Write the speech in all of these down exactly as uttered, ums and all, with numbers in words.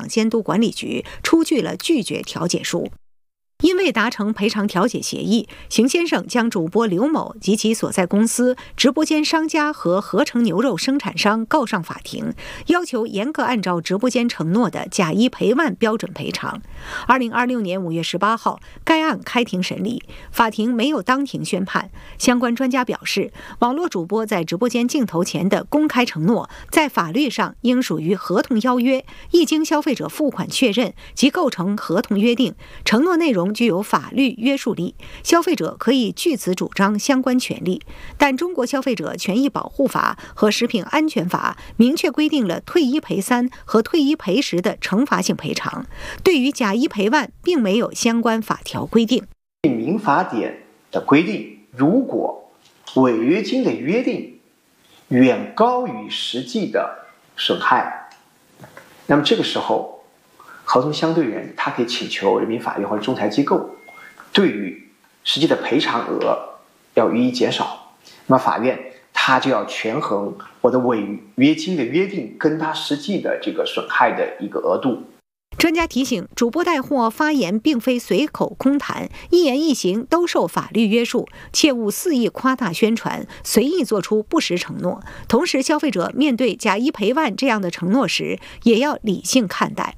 场监督管理局出具了拒绝调解书。因未达成赔偿调解协议，邢先生将主播刘某及其所在公司、直播间商家和合成牛肉生产商告上法庭，要求严格按照直播间承诺的假一赔万标准赔偿。二零二六年五月十八号，该案开庭审理，法庭没有当庭宣判。相关专家表示，网络主播在直播间镜头前的公开承诺，在法律上应属于合同邀约，一经消费者付款确认，即构成合同约定，承诺内容具有法律约束力，消费者可以据此主张相关权利。但中国消费者权益保护法和食品安全法明确规定了退一赔三和退一赔十的惩罚性赔偿，对于假一赔万并没有相关法条规定。 民法典的规定，如果违约金的约定远高于实际的损害，那么这个时候合同相对人他可以请求人民法院或者仲裁机构对于实际的赔偿额要予以减少，那么法院他就要权衡我的违约金的约定跟他实际的这个损害的一个额度。 专家提醒，主播带货发言并非随口空谈，一言一行都受法律约束，切勿肆意夸大宣传，随意做出不实承诺。同时，消费者面对假一赔万这样的承诺时，也要理性看待。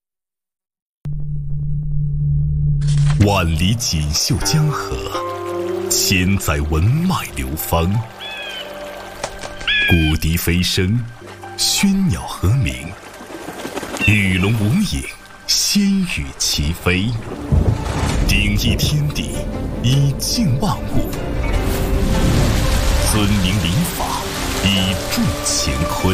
万里锦绣江河，千载文脉流芳。古笛飞声，喧鸟和鸣，鱼龙无影，仙羽齐飞。鼎益天地，以静万物；尊明礼法，以助乾坤。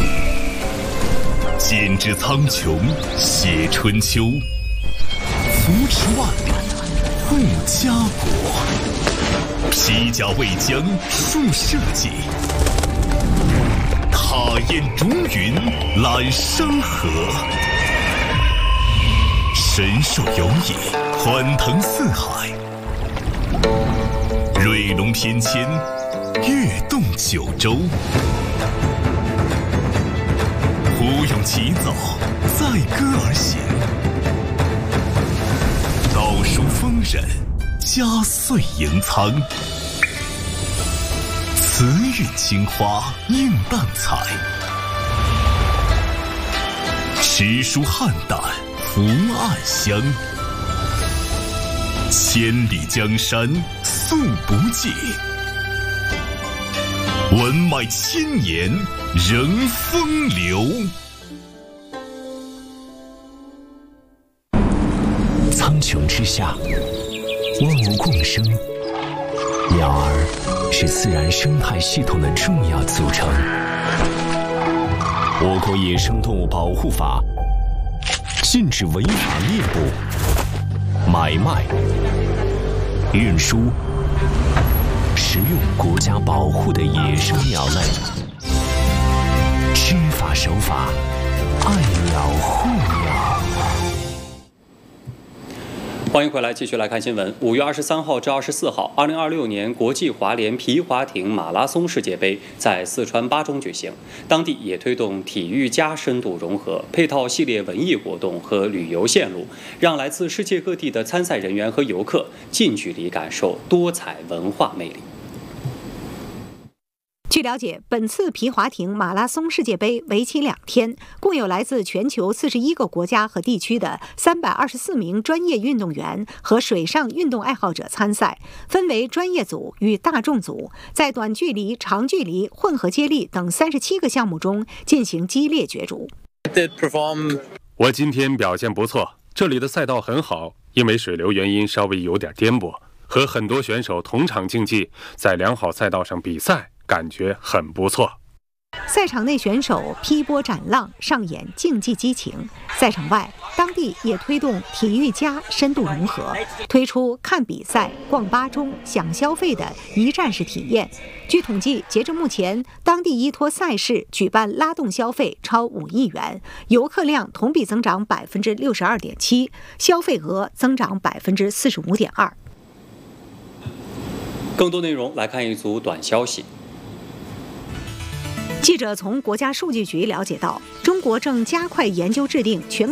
剪纸苍穹，写春秋。扶持万里，护家国；披甲为疆，树社稷；踏烟逐云，揽山河；神兽游弋，欢腾四海；瑞龙翩跹，跃动九州；胡咏起早，载歌而行。倒数丰人，加岁迎苍；慈韵青花，映淡彩；诗书汉淡，福暗香；千里江山，素不尽；文脉千年，仍风流。苍穹之下，万物共生。鸟儿是自然生态系统的重要组成。我国野生动物保护法禁止违法猎捕、买卖、运输、食用国家保护的野生鸟类。知法守法，爱鸟护鸟。 欢迎回来，继续来看新闻。五月二十三号至二十四号，二零二六年国际滑联皮划艇马拉松世界杯在四川巴中举行。当地也推动体育加深度融合，配套系列文艺活动和旅游线路，让来自世界各地的参赛人员和游客近距离感受多彩文化魅力。 据了解，本次皮划艇马拉松世界杯为期两天，共有来自全球四十一个国家和地区的三百二十四名专业运动员和水上运动爱好者参赛，分为专业组与大众组，在短距离、长距离、混合接力等三十七个项目中进行激烈角逐。 我今天表现不错，这里的赛道很好，因为水流原因稍微有点颠簸，和很多选手同场竞技，在良好赛道上比赛，感觉很不错。 赛场内选手劈波斩浪，上演竞技激情；赛场外，当地也推动体育加深度融合，推出看比赛、逛巴中、享消费的一站式体验。据统计，截至目前，当地依托赛事举办拉动消费超五亿元，游客量同比增长百分之六十二点七，消费额增长百分之四十五点二。 更多内容来看一组短消息。 记者从国家数据局了解到，中国正加快研究制定全